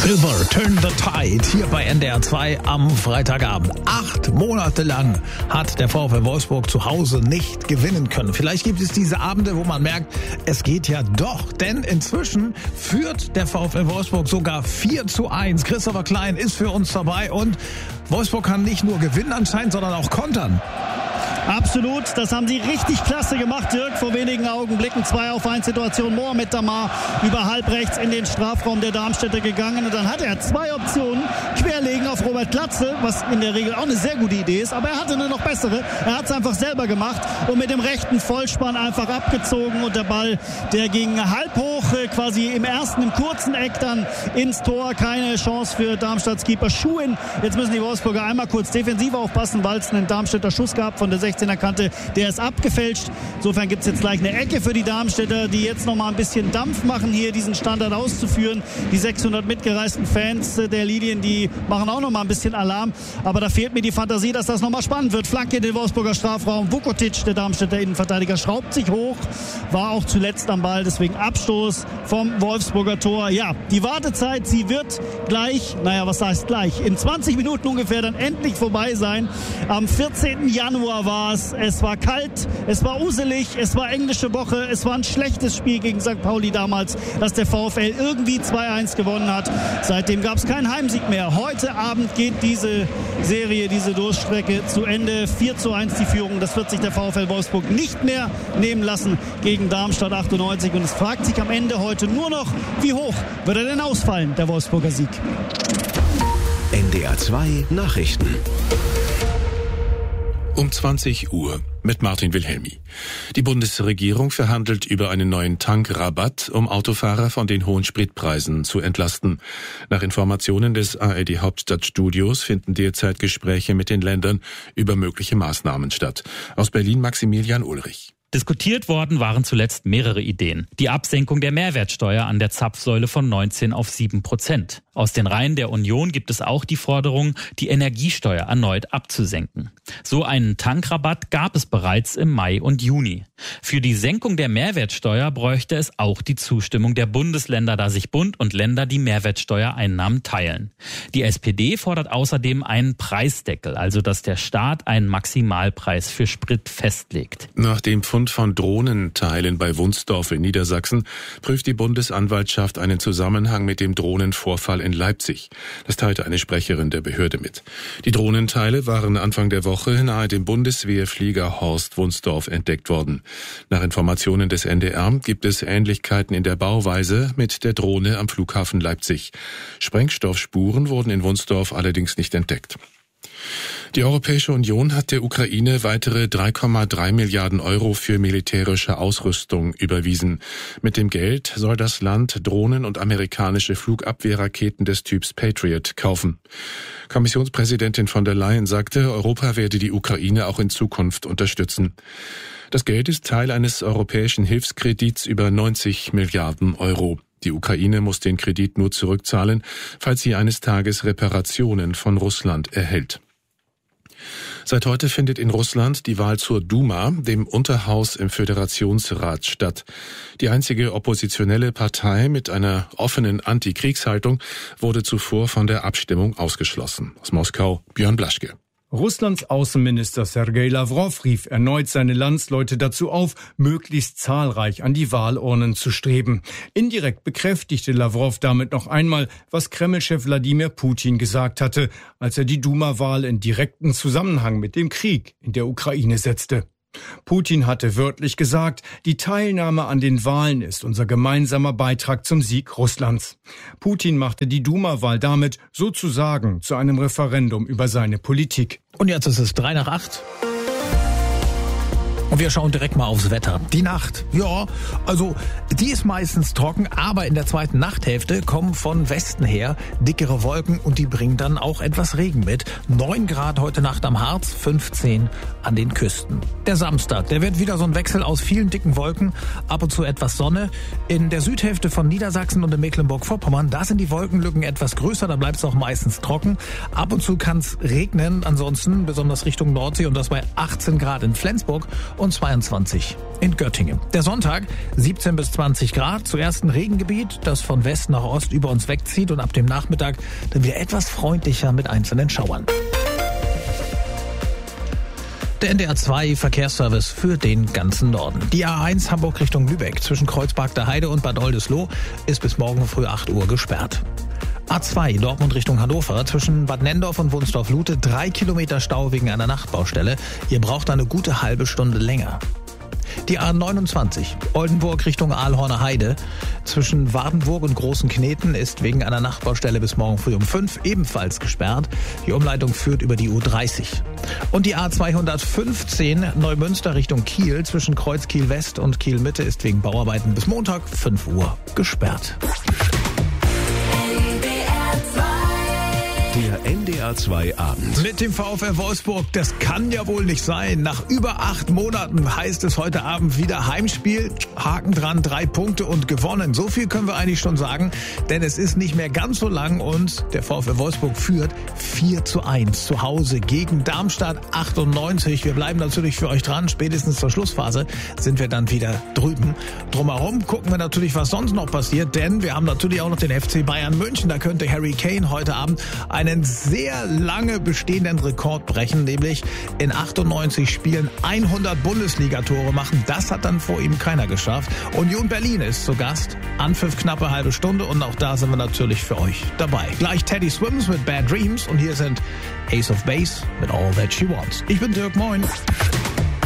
Silver, Turn the Tide, hier bei NDR 2 am Freitagabend. 8 Monate lang hat der VfL Wolfsburg zu Hause nicht gewinnen können. Vielleicht gibt es diese Abende, wo man merkt, es geht ja doch. Denn inzwischen führt der VfL Wolfsburg sogar 4:1. Christopher Klein ist für uns dabei und Wolfsburg kann nicht nur gewinnen anscheinend, sondern auch kontern. Absolut, das haben sie richtig klasse gemacht, Dirk. Vor wenigen Augenblicken 2-auf-1-Situation. Mohamed Damar über halb rechts in den Strafraum der Darmstädter gegangen. Und dann hat er 2 Optionen. Querlegen auf Robert Glatzel, was in der Regel auch eine sehr gute Idee ist. Aber er hatte eine noch bessere. Er hat es einfach selber gemacht und mit dem rechten Vollspann einfach abgezogen. Und der Ball, der ging halb hoch, quasi im kurzen Eck dann ins Tor. Keine Chance für Darmstadts Keeper Schuhen. Jetzt müssen die Wolfsburger einmal kurz defensiv aufpassen, weil es einen Darmstädter Schuss gab von der 16er Kante, der ist abgefälscht. Insofern gibt es jetzt gleich eine Ecke für die Darmstädter, die jetzt noch mal ein bisschen Dampf machen, hier diesen Standard auszuführen. Die 600 mitgereisten Fans der Lilien, die machen auch noch mal ein bisschen Alarm. Aber da fehlt mir die Fantasie, dass das noch mal spannend wird. Flanke in den Wolfsburger Strafraum. Vukotic, der Darmstädter Innenverteidiger, schraubt sich hoch. War auch zuletzt am Ball, deswegen Abstoß vom Wolfsburger Tor. Ja, die Wartezeit, sie wird gleich, was heißt gleich, in 20 Minuten ungefähr dann endlich vorbei sein. Am 14. Januar war es war kalt, es war uselig, es war englische Woche, es war ein schlechtes Spiel gegen St. Pauli damals, dass der VfL irgendwie 2:1 gewonnen hat. Seitdem gab es keinen Heimsieg mehr. Heute Abend geht diese Serie, diese Durchstrecke zu Ende. 4:1 die Führung. Das wird sich der VfL Wolfsburg nicht mehr nehmen lassen gegen Darmstadt 98. Und es fragt sich am Ende heute nur noch, wie hoch wird er denn ausfallen, der Wolfsburger Sieg. NDR 2 Nachrichten. Um 20 Uhr mit Martin Wilhelmi. Die Bundesregierung verhandelt über einen neuen Tankrabatt, um Autofahrer von den hohen Spritpreisen zu entlasten. Nach Informationen des ARD Hauptstadtstudios finden derzeit Gespräche mit den Ländern über mögliche Maßnahmen statt. Aus Berlin Maximilian Ulrich. Diskutiert worden waren zuletzt mehrere Ideen. Die Absenkung der Mehrwertsteuer an der Zapfsäule von 19 auf 7%. Aus den Reihen der Union gibt es auch die Forderung, die Energiesteuer erneut abzusenken. So einen Tankrabatt gab es bereits im Mai und Juni. Für die Senkung der Mehrwertsteuer bräuchte es auch die Zustimmung der Bundesländer, da sich Bund und Länder die Mehrwertsteuereinnahmen teilen. Die SPD fordert außerdem einen Preisdeckel, also dass der Staat einen Maximalpreis für Sprit festlegt. Nach dem Fund von Drohnenteilen bei Wunsdorf in Niedersachsen prüft die Bundesanwaltschaft einen Zusammenhang mit dem Drohnenvorfall in Leipzig. Das teilte eine Sprecherin der Behörde mit. Die Drohnenteile waren Anfang der Woche nahe dem Bundeswehrflieger Horst Wunsdorf entdeckt worden. Nach Informationen des NDR gibt es Ähnlichkeiten in der Bauweise mit der Drohne am Flughafen Leipzig. Sprengstoffspuren wurden in Wunsdorf allerdings nicht entdeckt. Die Europäische Union hat der Ukraine weitere 3,3 Milliarden Euro für militärische Ausrüstung überwiesen. Mit dem Geld soll das Land Drohnen und amerikanische Flugabwehrraketen des Typs Patriot kaufen. Kommissionspräsidentin von der Leyen sagte, Europa werde die Ukraine auch in Zukunft unterstützen. Das Geld ist Teil eines europäischen Hilfskredits über 90 Milliarden Euro. Die Ukraine muss den Kredit nur zurückzahlen, falls sie eines Tages Reparationen von Russland erhält. Seit heute findet in Russland die Wahl zur Duma, dem Unterhaus im Föderationsrat, statt. Die einzige oppositionelle Partei mit einer offenen Antikriegshaltung wurde zuvor von der Abstimmung ausgeschlossen. Aus Moskau, Björn Blaschke. Russlands Außenminister Sergei Lavrov rief erneut seine Landsleute dazu auf, möglichst zahlreich an die Wahlurnen zu streben. Indirekt bekräftigte Lavrov damit noch einmal, was Kreml-Chef Wladimir Putin gesagt hatte, als er die Duma-Wahl in direkten Zusammenhang mit dem Krieg in der Ukraine setzte. Putin hatte wörtlich gesagt, die Teilnahme an den Wahlen ist unser gemeinsamer Beitrag zum Sieg Russlands. Putin machte die Duma-Wahl damit sozusagen zu einem Referendum über seine Politik. Und jetzt ist es 7:03. Und wir schauen direkt mal aufs Wetter. Die Nacht, ja, also die ist meistens trocken, aber in der zweiten Nachthälfte kommen von Westen her dickere Wolken und die bringen dann auch etwas Regen mit. 9 Grad heute Nacht am Harz, 15 an den Küsten. Der Samstag, der wird wieder so ein Wechsel aus vielen dicken Wolken, ab und zu etwas Sonne. In der Südhälfte von Niedersachsen und in Mecklenburg-Vorpommern, da sind die Wolkenlücken etwas größer, da bleibt es auch meistens trocken. Ab und zu kann es regnen, ansonsten besonders Richtung Nordsee und das bei 18 Grad in Flensburg und 22 in Göttingen. Der Sonntag 17 bis 20 Grad, zuerst ein Regengebiet, das von West nach Ost über uns wegzieht und ab dem Nachmittag dann wieder etwas freundlicher mit einzelnen Schauern. Der NDR 2 Verkehrsservice für den ganzen Norden. Die A1 Hamburg Richtung Lübeck zwischen Kreuzberg der Heide und Bad Oldesloe ist bis morgen früh 8 Uhr gesperrt. A2 Dortmund Richtung Hannover zwischen Bad Nendorf und Wunsdorf-Lute 3 Kilometer Stau wegen einer Nachtbaustelle. Ihr braucht eine gute halbe Stunde länger. Die A29 Oldenburg Richtung Aalhorner Heide zwischen Wardenburg und Großen Kneten ist wegen einer Nachtbaustelle bis morgen früh um 5 ebenfalls gesperrt. Die Umleitung führt über die U30. Und die A215 Neumünster Richtung Kiel zwischen Kreuz Kiel West und Kiel Mitte ist wegen Bauarbeiten bis Montag 5 Uhr gesperrt. Der NDR 2 Abend. Mit dem VfL Wolfsburg, das kann ja wohl nicht sein. Nach über 8 Monaten heißt es heute Abend wieder Heimspiel. Haken dran, 3 Punkte und gewonnen. So viel können wir eigentlich schon sagen, denn es ist nicht mehr ganz so lang und der VfL Wolfsburg führt 4:1 zu Hause gegen Darmstadt 98. Wir bleiben natürlich für euch dran. Spätestens zur Schlussphase sind wir dann wieder drüben. Drumherum gucken wir natürlich, was sonst noch passiert, denn wir haben natürlich auch noch den FC Bayern München. Da könnte Harry Kane heute Abend einen sehr lange bestehenden Rekord brechen, nämlich in 98 Spielen 100 Bundesliga-Tore machen. Das hat dann vor ihm keiner geschafft. Union Berlin ist zu Gast. Anpfiff knappe halbe Stunde und auch da sind wir natürlich für euch dabei. Gleich Teddy Swims mit Bad Dreams und hier sind Ace of Base mit All That She Wants. Ich bin Dirk, moin.